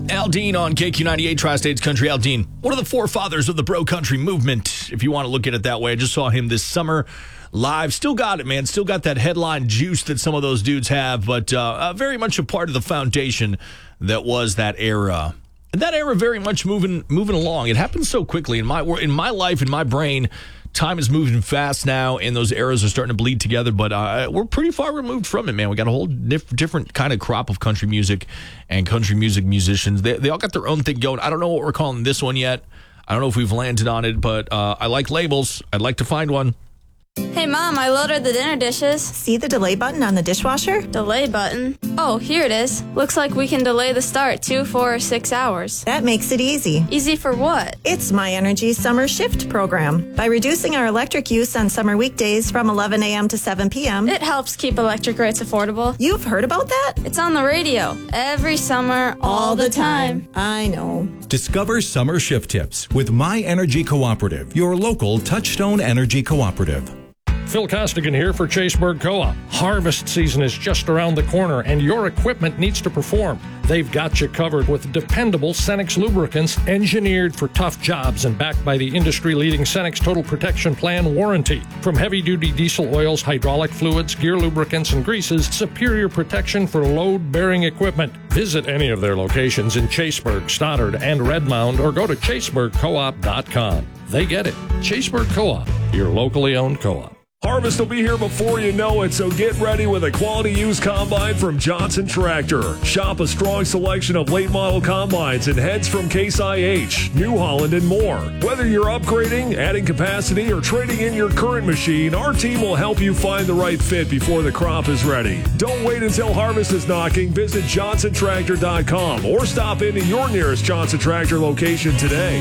Aldean on KQ98 Tri-States Country. Aldean, one of the forefathers of the bro country movement, if you want to look at it that way. I just saw him this summer live. Still got it, man. Still got that headline juice that some of those dudes have, but very much a part of the foundation that was that era. And that era very much moving along. It happened so quickly in my life, in my brain. Time is moving fast now, and those eras are starting to bleed together, but we're pretty far removed from it, man. We got a whole different kind of crop of country music and country music musicians. They all got their own thing going. I don't know what we're calling this one yet. I don't know if we've landed on it, but I like labels. I'd like to find one. Hey, Mom, I loaded the dinner dishes. See the delay button on the dishwasher? Delay button? Oh, here it is. Looks like we can delay the start 2, 4, or 6 hours. That makes it easy. Easy for what? It's My Energy Summer Shift program. By reducing our electric use on summer weekdays from 11 a.m. to 7 p.m., it helps keep electric rates affordable. You've heard about that? It's on the radio. Every summer, all the time. I know. Discover summer shift tips with My Energy Cooperative, your local Touchstone Energy Cooperative. Phil Costigan here for Chaseburg Co-op. Harvest season is just around the corner, and your equipment needs to perform. They've got you covered with dependable Cenex lubricants engineered for tough jobs and backed by the industry-leading Cenex Total Protection Plan warranty. From heavy-duty diesel oils, hydraulic fluids, gear lubricants, and greases, superior protection for load-bearing equipment. Visit any of their locations in Chaseburg, Stoddard, and Redmond, or go to chaseburgcoop.com. They get it. Chaseburg Co-op, your locally owned co-op. Harvest will be here before you know it, so get ready with a quality used combine from Johnson Tractor. Shop a strong selection of late model combines and heads from Case IH, New Holland, and more. Whether you're upgrading, adding capacity, or trading in your current machine, our team will help you find the right fit before the crop is ready. Don't wait until harvest is knocking. Visit JohnsonTractor.com or stop into your nearest Johnson Tractor location today.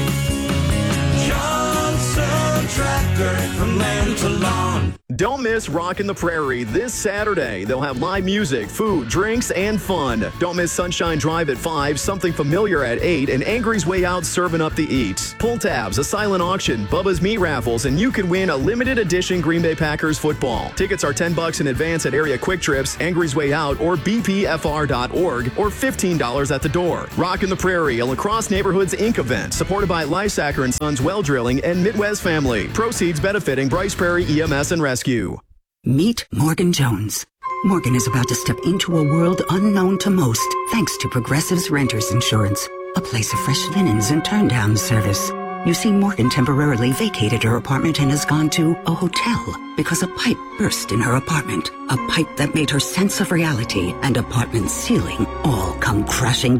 Tractor from land to lawn. Don't miss Rockin' the Prairie this Saturday. They'll have live music, food, drinks, and fun. Don't miss Sunshine Drive at 5, Something Familiar at 8, and Angry's Way Out serving up the eats. Pull tabs, a silent auction, Bubba's Meat Raffles, and you can win a limited edition Green Bay Packers football. Tickets are $10 in advance at area Quick Trips, Angry's Way Out, or bpfr.org, or $15 at the door. Rockin' the Prairie, a La Crosse Neighborhoods Inc. event, supported by Lysacker & Sons Well Drilling and Midwest Family. Proceeds benefiting Bryce Prairie EMS and Rescue. Meet Morgan Jones. Morgan is about to step into a world unknown to most, thanks to Progressive's Renters Insurance, a place of fresh linens and turn-down service. You see, Morgan temporarily vacated her apartment and has gone to a hotel because a pipe burst in her apartment. A pipe that made her sense of reality and apartment ceiling all come crashing down.